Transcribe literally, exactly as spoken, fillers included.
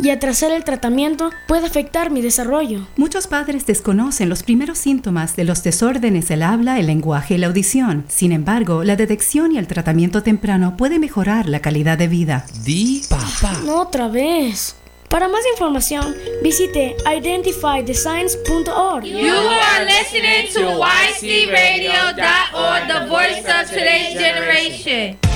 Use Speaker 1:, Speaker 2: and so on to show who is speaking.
Speaker 1: y atrasar el tratamiento puede afectar mi desarrollo.
Speaker 2: Muchos padres desconocen los primeros síntomas de los desórdenes del habla, el lenguaje y la audición. Sin embargo, la detección y el tratamiento temprano puede mejorar la calidad de vida.
Speaker 3: Di papá.
Speaker 1: No otra vez. Para más información, visite identify the signs punto org.
Speaker 4: You are listening to Y C radio dot org, the voice of today's generation.